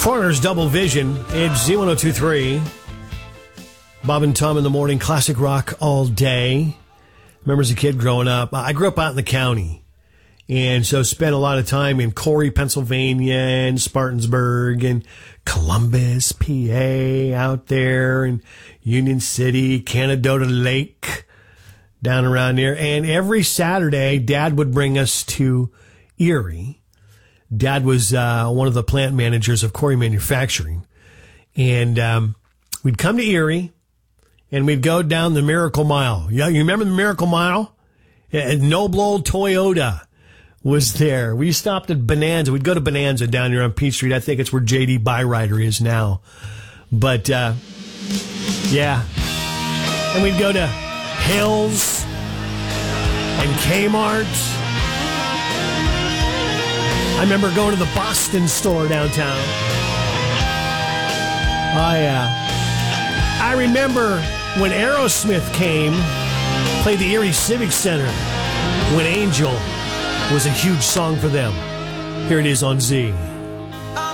Foreigner's Double Vision. It's Z1023. Bob and Tom in the morning. Classic rock all day. Remember as a kid growing up, I grew up out in the county. And so spent a lot of time in Corey, Pennsylvania, and Spartansburg, and Columbus, PA, out there, and Union City, Canadota Lake, down around there. And every Saturday, Dad would bring us to Erie. Dad was one of the plant managers of Corey Manufacturing. And we'd come to Erie, and we'd go down the Miracle Mile. Yeah, you remember the Miracle Mile? Noble Old Toyota was there. We stopped at Bonanza. We'd go to Bonanza down here on Peach Street. I think it's where J.D. Byrider is now. But, yeah. And we'd go to Hills and Kmart. I remember going to the Boston store downtown. Oh, yeah. I remember when Aerosmith came, played the Erie Civic Center, when Angel was a huge song for them. Here it is on Z.